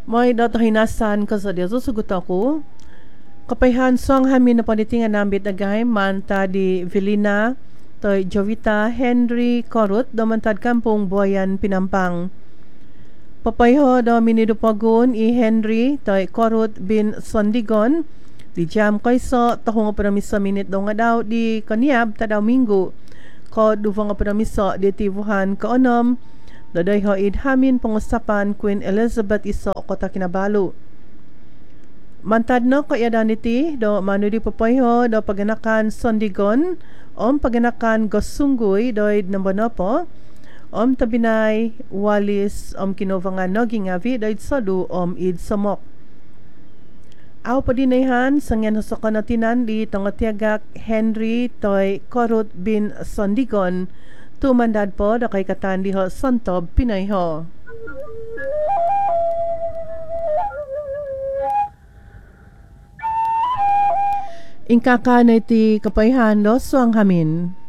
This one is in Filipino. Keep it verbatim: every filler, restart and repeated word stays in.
May datahinasan ka sa diyo susugot ako. Kapayhan song hamin na panitingan nambit agay manta di Velina toy Jovita Henry Corot domantad kampong Buayan Pinampang. Papayho do minidupagon i Henry toy Corot bin Sondigon di jam kaysa tahong pramisa minit daw nga daw di kaniab tadaw minggo ko duvang pramisa di tivuhan kaonom daday ho id hamin pangusapan Queen Elizabeth iso kota Kinabalu. Mantad no kayadan iti do manudi papayho do paganakan Sondigon om paganakan Gosunggoy do nambano po om tabinay walis om kinovangan no gingavi do sadu om id samok. Aw padinayhan sangyan sa kanatinan di tangatiagak Henry toy Corot bin Sondigon tumandad po do kay katan di ho Santob Pinayho. Ingkaka na iti kapayhan lo so ang hamin.